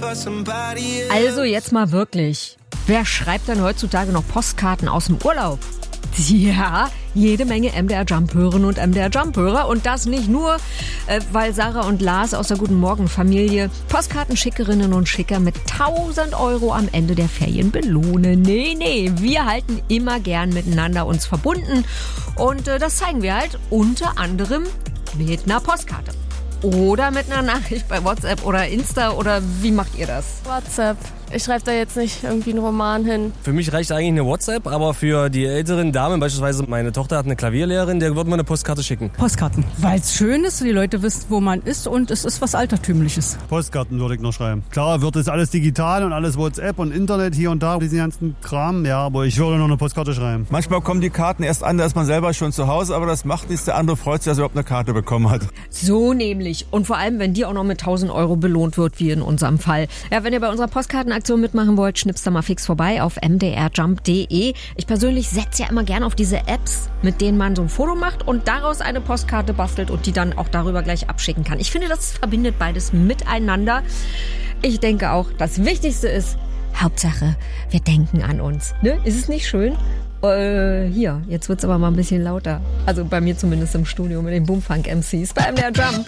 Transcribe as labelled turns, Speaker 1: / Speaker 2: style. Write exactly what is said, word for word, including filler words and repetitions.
Speaker 1: Also jetzt mal wirklich. Wer schreibt denn heutzutage noch Postkarten aus dem Urlaub? Ja, jede Menge M D R Jump-Hörerinnen und M D R Jump-Hörer. Und das nicht nur, äh, weil Sarah und Lars aus der Guten Morgen-Familie Postkartenschickerinnen und Schicker mit tausend Euro am Ende der Ferien belohnen. Nee, nee, wir halten immer gern miteinander uns verbunden. Und äh, das zeigen wir halt unter anderem mit einer Postkarte. Oder mit einer Nachricht bei WhatsApp oder Insta, oder wie macht ihr das?
Speaker 2: WhatsApp. Ich schreibe da jetzt nicht irgendwie einen Roman hin.
Speaker 3: Für mich reicht eigentlich eine WhatsApp, aber für die älteren Damen, beispielsweise meine Tochter hat eine Klavierlehrerin, der wird mir eine Postkarte schicken.
Speaker 4: Postkarten, weil es schön ist, die Leute wissen, wo man ist und es ist was Altertümliches.
Speaker 5: Postkarten würde ich noch schreiben. Klar wird es alles digital und alles WhatsApp und Internet hier und da, diesen ganzen Kram, ja, aber ich würde noch eine Postkarte schreiben.
Speaker 6: Manchmal kommen die Karten erst an, da ist man selber schon zu Hause, aber das macht nichts, der andere freut sich, dass er überhaupt eine Karte bekommen hat.
Speaker 1: So nämlich. Und vor allem, wenn die auch noch mit tausend Euro belohnt wird, wie in unserem Fall. Ja, wenn ihr bei unserer Postkartenaktion mitmachen wollt, schnippst da mal fix vorbei auf m d r jump punkt d e. Ich persönlich setze ja immer gern auf diese Apps, mit denen man so ein Foto macht und daraus eine Postkarte bastelt und die dann auch darüber gleich abschicken kann. Ich finde, das verbindet beides miteinander. Ich denke auch, das Wichtigste ist, Hauptsache, wir denken an uns. Ne? Ist es nicht schön? Äh, hier, jetzt wird's aber mal ein bisschen lauter. Also bei mir zumindest im Studio mit den Boomfunk-M Cs bei M D R Jump.